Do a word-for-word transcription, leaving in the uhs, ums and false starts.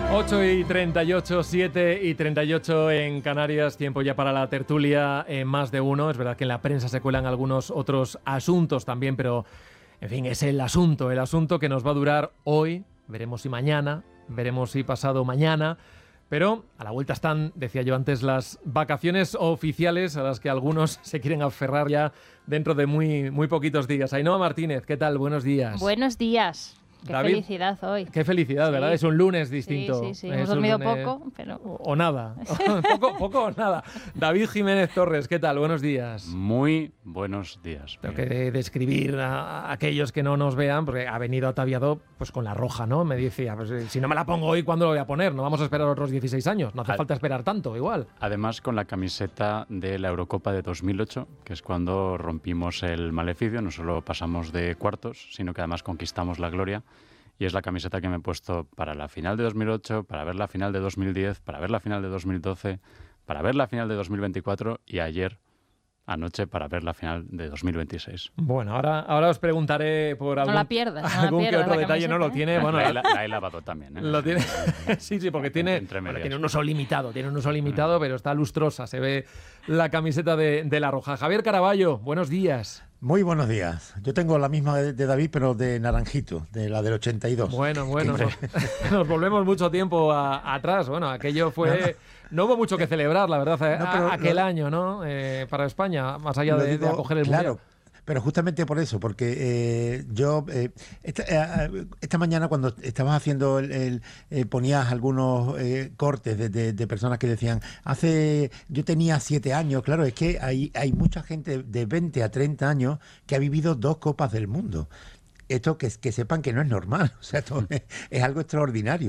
ocho y treinta y ocho, siete y treinta y ocho en Canarias, tiempo ya para la tertulia en Más de Uno. Es verdad que en la prensa se cuelan algunos otros asuntos también, pero en fin, es el asunto, el asunto que nos va a durar hoy, veremos si mañana, veremos si pasado mañana, pero a la vuelta están, decía yo antes, las vacaciones oficiales a las que algunos se quieren aferrar ya dentro de muy, muy poquitos días. Ainhoa Martínez, ¿qué tal? Buenos días. Buenos días. Qué David, felicidad hoy. Qué felicidad, sí. ¿Verdad? Es un lunes distinto. Sí, sí, sí. Es Hemos dormido lunes... poco, pero... O, o nada. poco, poco o nada. David Jiménez Torres, ¿qué tal? Buenos días. Muy buenos días. Tengo que de- describir a, a aquellos que no nos vean, porque ha venido ataviado pues con la roja, ¿no? Me decía, pues, si no me la pongo hoy, ¿cuándo lo voy a poner? No vamos a esperar otros dieciséis años. No hace Ad- falta esperar tanto, igual. Además, con la camiseta de la Eurocopa de dos mil ocho, que es cuando rompimos el maleficio, no solo pasamos de cuartos, sino que además conquistamos la gloria. Y es la camiseta que me he puesto para la final de dos mil ocho, para ver la final de dos mil diez, para ver la final de dos mil doce, para ver la final de dos mil veinticuatro y ayer, anoche, para ver la final de dos mil veintiséis. Bueno, ahora, ahora os preguntaré por algún, la pierdas, no la algún pierdas, que otro la detalle. No lo camiseta, tiene, bueno, la, he, la he lavado también, ¿eh? Lo tiene, sí, sí, porque tiene, Entre bueno, medias. tiene un uso limitado, tiene un uso limitado, pero está lustrosa, se ve la camiseta de, de la roja. Javier Caraballo, buenos días. Muy buenos días. Yo tengo la misma de, de David, pero de naranjito, de la del ochenta y dos. Bueno, bueno, nos, nos volvemos mucho tiempo a, atrás. Bueno, aquello fue... No hubo mucho que celebrar, la verdad, a, No, pero aquel lo- año, ¿no? Eh, para España, más allá Lo de, digo, de acoger el claro, Mundial. pero justamente por eso, porque eh, yo eh, esta, eh, esta mañana cuando estabas haciendo el, el, eh, ponías algunos eh, cortes de, de, de personas que decían hace yo tenía siete años. Claro, es que hay hay mucha gente de veinte a treinta años que ha vivido dos copas del mundo. Esto que, que sepan que no es normal, o sea, esto es, es algo extraordinario.